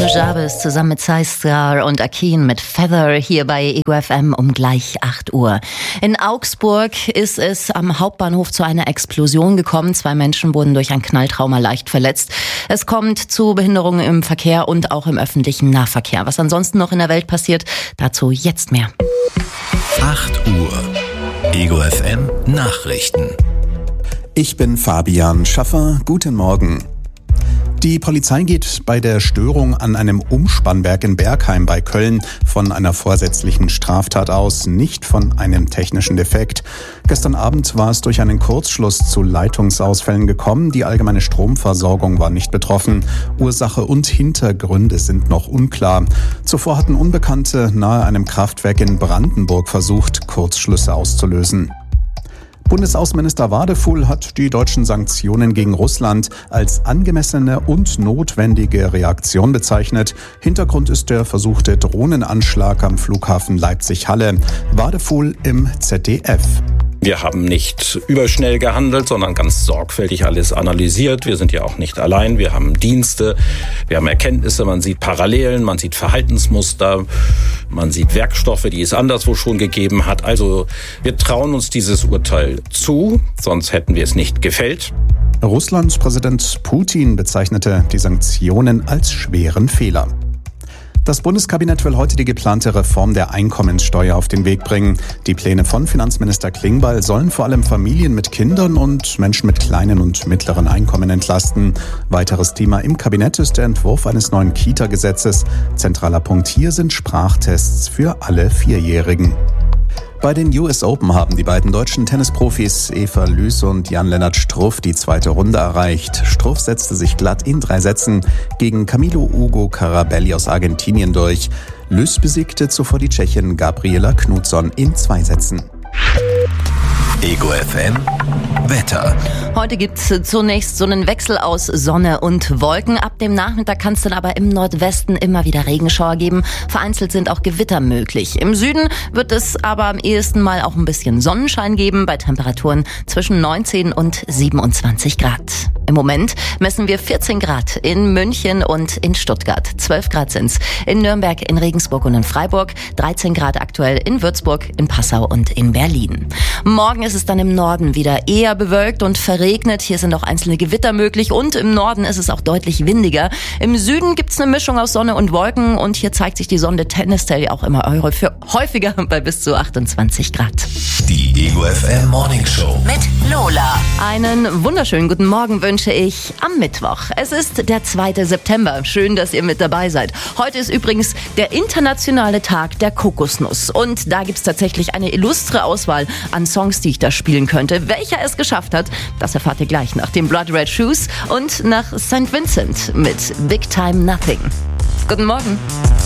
Jarvis zusammen mit Sizestar und Akin mit Feather hier bei Ego FM um gleich 8 Uhr. In Augsburg ist es am Hauptbahnhof zu einer Explosion gekommen. 2 Menschen wurden durch ein Knalltrauma leicht verletzt. Es kommt zu Behinderungen im Verkehr und auch im öffentlichen Nahverkehr. Was ansonsten noch in der Welt passiert, dazu jetzt mehr. 8 Uhr. Ego FM Nachrichten. Ich bin Fabian Schaffer. Guten Morgen. Die Polizei geht bei der Störung an einem Umspannwerk in Bergheim bei Köln von einer vorsätzlichen Straftat aus, nicht von einem technischen Defekt. Gestern Abend war es durch einen Kurzschluss zu Leitungsausfällen gekommen. Die allgemeine Stromversorgung war nicht betroffen. Ursache und Hintergründe sind noch unklar. Zuvor hatten Unbekannte nahe einem Kraftwerk in Brandenburg versucht, Kurzschlüsse auszulösen. Bundesaußenminister Wadefuhl hat die deutschen Sanktionen gegen Russland als angemessene und notwendige Reaktion bezeichnet. Hintergrund ist der versuchte Drohnenanschlag am Flughafen Leipzig-Halle. Wadefuhl im ZDF. Wir haben nicht überschnell gehandelt, sondern ganz sorgfältig alles analysiert. Wir sind ja auch nicht allein. Wir haben Dienste, wir haben Erkenntnisse, man sieht Parallelen, man sieht Verhaltensmuster, man sieht Werkstoffe, die es anderswo schon gegeben hat. Also wir trauen uns dieses Urteil zu, sonst hätten wir es nicht gefällt. Russlands Präsident Putin bezeichnete die Sanktionen als schweren Fehler. Das Bundeskabinett will heute die geplante Reform der Einkommenssteuer auf den Weg bringen. Die Pläne von Finanzminister Klingbeil sollen vor allem Familien mit Kindern und Menschen mit kleinen und mittleren Einkommen entlasten. Weiteres Thema im Kabinett ist der Entwurf eines neuen Kita-Gesetzes. Zentraler Punkt hier sind Sprachtests für alle 4-Jährigen. Bei den US Open haben die beiden deutschen Tennisprofis Eva Lüß und Jan-Lennart Struff die zweite Runde erreicht. Struff setzte sich glatt in 3 Sätzen gegen Camilo Ugo Carabelli aus Argentinien durch. Lüß besiegte zuvor die Tschechin Gabriela Knutsson in 2 Sätzen. Ego FM Wetter. Heute gibt's zunächst so einen Wechsel aus Sonne und Wolken. Ab dem Nachmittag kann es dann aber im Nordwesten immer wieder Regenschauer geben. Vereinzelt sind auch Gewitter möglich. Im Süden wird es aber am ehesten mal auch ein bisschen Sonnenschein geben, bei Temperaturen zwischen 19 und 27 Grad. Im Moment messen wir 14 Grad in München und in Stuttgart. 12 Grad sind's in Nürnberg, in Regensburg und in Freiburg. 13 Grad aktuell in Würzburg, in Passau und in Berlin. Morgen ist es dann im Norden wieder eher bewölkt und verregnet. Hier sind auch einzelne Gewitter möglich und im Norden ist es auch deutlich windiger. Im Süden gibt's eine Mischung aus Sonne und Wolken und hier zeigt sich die Sonde Tennistel auch immer häufiger bei bis zu 28 Grad. Die Ego FM Morning Show mit Lola. Einen wunderschönen guten Morgen wünsche ich am Mittwoch. Es ist der 2. September. Schön, dass ihr mit dabei seid. Heute ist übrigens der internationale Tag der Kokosnuss. Und da gibt's tatsächlich eine illustre Auswahl an Songs, die ich da spielen könnte. Welcher es geschafft hat, das erfahrt ihr gleich nach den Blood Red Shoes und nach St. Vincent mit Big Time Nothing. Guten Morgen.